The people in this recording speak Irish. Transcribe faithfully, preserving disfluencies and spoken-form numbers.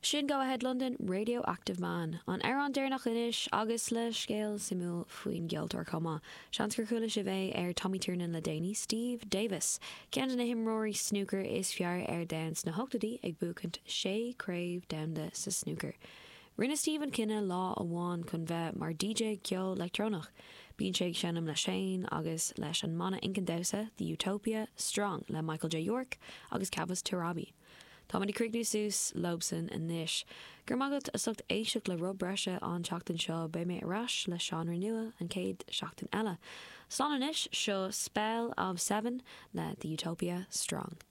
Sin go ahead London Radioactive Man an ar an déirnach inis agus le scéal simú faoin gealtar comma. Seansgur chuile si bheith ar Tommy Tiernan le déine Steve Davis. Cean na himróí snooker is fear ar dans na hogtadí ag bucant sé crave damde sa snooker. Rinne Stephen Kinne lá amháin chun bheith mar D J ceol electronach. Bíonn sé seanam le Shane agus leis an mana incandausa The Utopia Strong le Michael J. York agus Cavas Tarabi. Tá man cricnú sús Lobson and Nish. Gur magad a sucht éiseach le rub breise an seachtain seo be mé arás le Sean Renua an céad seachtain eile. Slán an isis seo Spell of Seven le The Utopia Strong.